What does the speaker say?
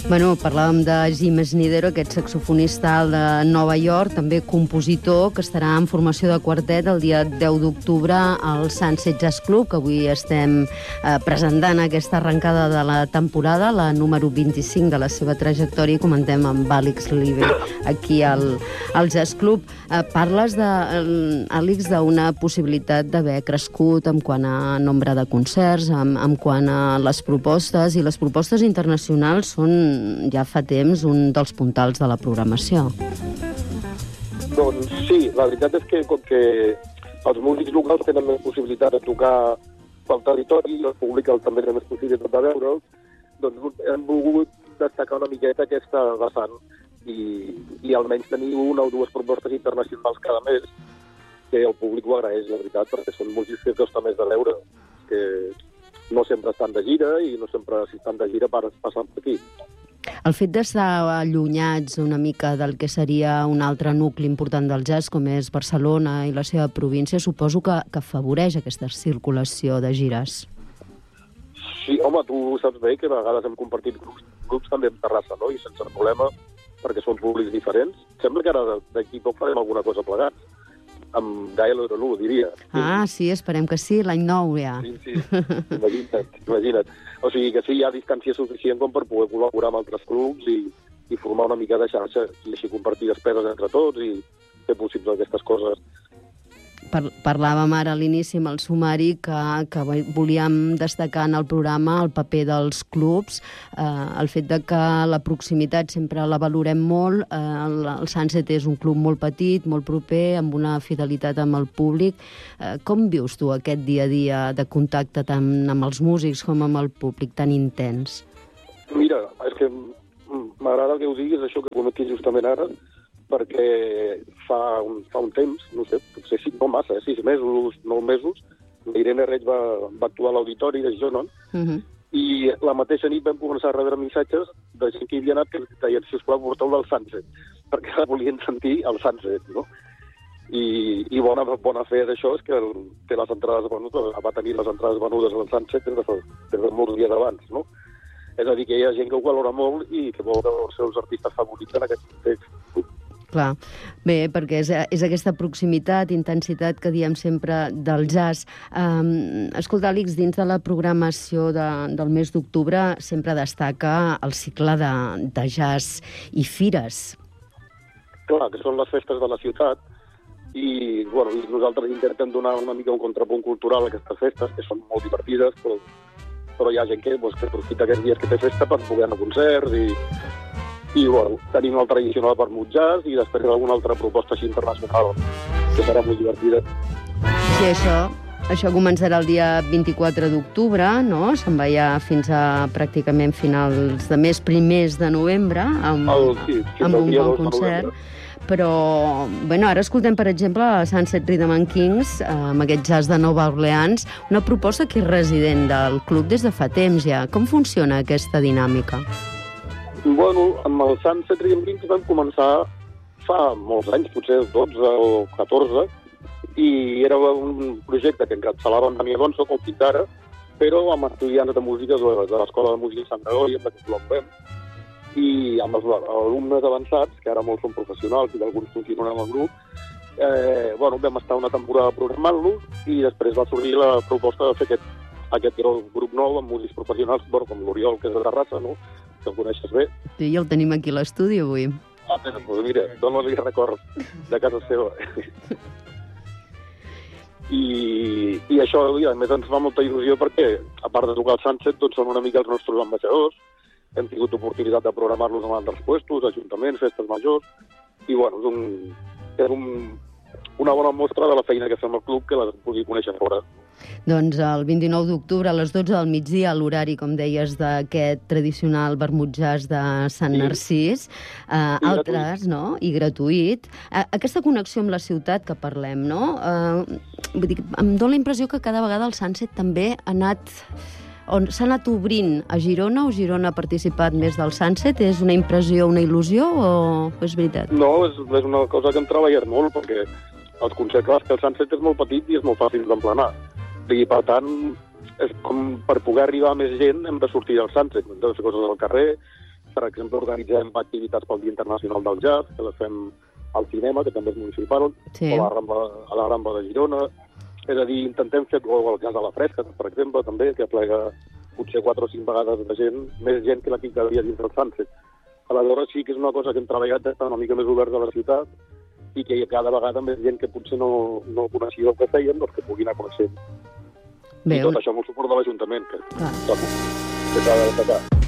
Bueno, parlàvem de Jim Snidero, aquest saxofonista de Nova York, també compositor, que estarà en formació de quartet el dia 10 d'octubre al Sunset Jazz Club, que avui estem presentant aquesta arrencada de la temporada, la número 25 de la seva trajectòria, i comentem amb Àlex Live aquí al Jazz Club. Parles, Àlex, d'una possibilitat d'haver crescut en quant a nombre de concerts, en quant a les propostes, i les propostes internacionals són ja fa temps un dels puntals de la programació. Doncs sí, la veritat és que com que els músics locals tenen més possibilitat de tocar pel territori, i el públic també té més possibilitat de veure'ls, doncs hem volgut destacar una miqueta aquesta vessant i almenys tenir una o dues propostes internacionals cada mes, que el públic ho agraeix, la veritat, perquè són músics que costa més de veure, que no sempre estan de gira i no sempre, si estan de gira, passen per aquí. El fet d'estar allunyats una mica del que seria un altre nucli important del jazz, com és Barcelona i la seva província, suposo que afavoreix aquesta circulació de gires. Sí, home, tu saps bé que a vegades hem compartit grups també en Terrassa, no? I sense problema, perquè són públics diferents. Sembla que ara d'aquí poc farem alguna cosa plegats, amb Gael Orolú, diria. Ah, sí, esperem que sí, l'any nou ja. Sí, imagina't. O sigui que sí, hi ha distància suficient com per poder col·laborar amb altres clubs i formar una mica de xarxa i així compartir despeses entre tots i fer possible aquestes coses. Parlàvem ara a l'inici amb el sumari que volíem destacar en el programa el paper dels clubs, el fet de que la proximitat sempre la valorem molt, el Sunset és un club molt petit, molt proper, amb una fidelitat amb el públic. Com vius tu aquest dia a dia de contacte tant amb els músics com amb el públic tan intens? Mira, és que m'agrada que ho diguis, això que comenti justament ara, perquè fa un temps, no sé, potser no massa, 6 mesos, 9 mesos, la Irene Reig va actuar a l'auditori de Girona, i la mateixa nit vam començar a rebre missatges de gent que hi havia anat que deien, sisplau, porteu del Sunset, perquè la volien sentir al Sunset, no? I bona fe d'això és que té les entrades venudes, va tenir les entrades venudes al Sunset des de molts dies abans, no? És a dir, que hi ha gent que ho valora molt i que vol veure els seus artistes favorits en aquest context. Clar, bé, perquè és aquesta proximitat, intensitat que diem sempre del jazz. Escolta, Àlex, dins de la programació del mes d'octubre sempre destaca el cicle de jazz i fires. Clar, que són les festes de la ciutat i nosaltres intentem donar una mica un contrapunt cultural a aquestes festes, que són molt divertides, però hi ha gent que aprofita aquests dies que té festa per poder anar a concerts i tenim el tradicional vermut jazz i després alguna altra proposta així internacional que serà molt divertida. Sí, això començarà el dia 24 d'octubre, no? Se'n va ja fins a pràcticament finals de mes, primers de novembre, amb un bon concert. Però, ara escoltem, per exemple, Sunset Rhythm and Kings, amb aquest jazz de Nova Orleans, una proposta que és resident del club des de fa temps ja. Com funciona aquesta dinàmica? Amb el Sunset Rhythm and Kings vam començar fa molts anys, potser 12 o 14, i era un projecte que encapçalava en Dani Alonso, com fins ara, però amb estudiants de música de l'Escola de Música Sant Gregori, amb la que col·laborem, i amb els alumnes avançats, que ara molts són professionals i alguns continuen en el grup, vam estar una temporada programant-los i després va sorgir la proposta de fer aquest grup nou amb músics professionals, com l'Oriol, que és de Terrassa, no?, que el coneixes bé. Sí, el tenim aquí a l'estudi avui. Doncs mira, dona-li record de casa seva. I això, a més, ens fa molta il·lusió perquè, a part de tocar el Sunset, són una mica els nostres ambaixadors. Hem tingut oportunitat de programar-los en altres puestos, ajuntaments, festes majors, i és una bona mostra de la feina que fem al club que la pugui conèixer fora. Doncs el 29 d'octubre a les 12 del migdia, a l'horari, com deies, d'aquest tradicional vermut jazz de Sant Narcís, altres, no?, i gratuït. Aquesta connexió amb la ciutat que parlem, no? Vull dir, em dóna la impressió que cada vegada el Sunset també s'ha anat obrint a Girona, o Girona ha participat més del Sunset? És una impressió, una il·lusió, o és veritat? No, és una cosa que hem treballat molt, perquè els concerts, clar, que el Sunset és molt petit i és molt fàcil d'emplenar. I, per tant, és com per poder arribar a més gent hem de sortir del Sunset, hem de fer coses al carrer, Per exemple, organitzem activitats pel Dia Internacional del Jazz, que les fem al cinema, que també és municipal, Sí. o a la Rambla de Girona. És a dir, intentem fer el Jazz a la Fresca, per exemple, també, que aplega potser 4 o 5 vegades de gent, més gent que la que hi havia dins del Sunset. Aleshores sí que és una cosa que hem treballat d'estar una mica més oberts a la ciutat i que cada vegada més gent que potser no coneixia el que feien, doncs que pugui anar coneixent. Bé, I tot això amb el suport de l'Ajuntament, que clar. s'ha de destacar.